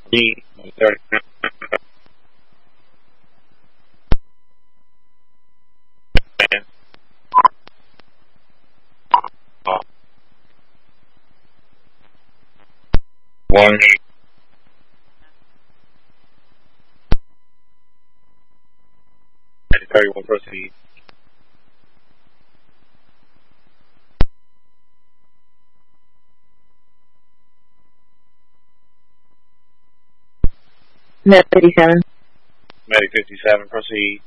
B 139. One. 31, proceed. Med 57. Medic 57, proceed.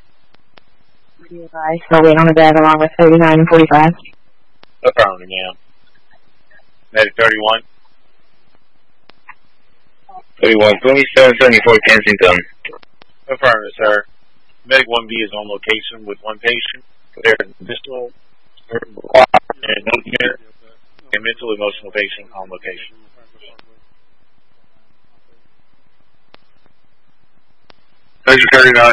So wait on the bed along with 39 and 45. Affirmative, ma'am. Medic 31. 31, 2774 Kensington. Affirmative, sir. Medic 1B is on location with one patient. There is additional and mental emotional patient on location. Medic 39.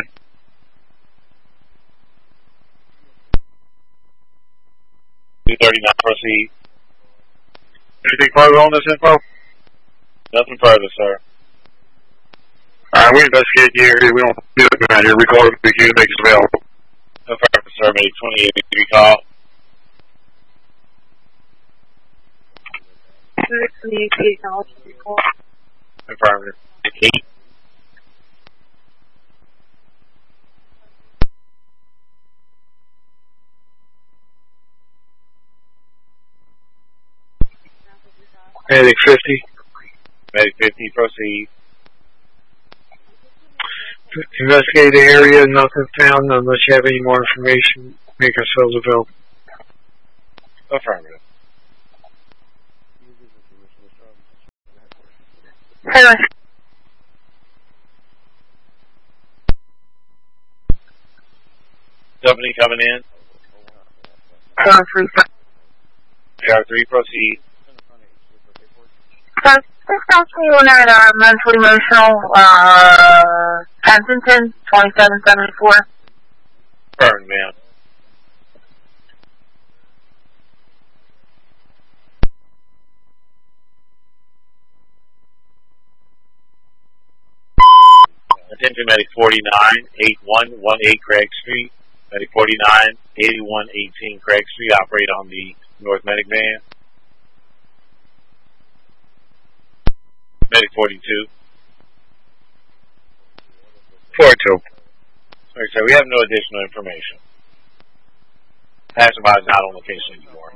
Proceed. Anything further on this info? Nothing further, sir. Alright, we investigate the area. We don't do it around here. We call it the unit makes available. Affirmative, sir. Medic 28 call. 28 call. Affirmative. 8. Medic 50. Medic 50, proceed. Investigate the area, nothing found. Unless you have any more information, make ourselves available. Affirmative. Hello. Company coming in. PR3, proceed. This county owner at Mental Emotional, Kensington, 2774. Affirmative, ma'am. Attention Medic 49, 8118 Craig Street. Medic 49, 8118 Craig Street. Operate on the North Medic van. Medic 42. 42. Sorry, sir, we have no additional information. Passerby is not on location anymore.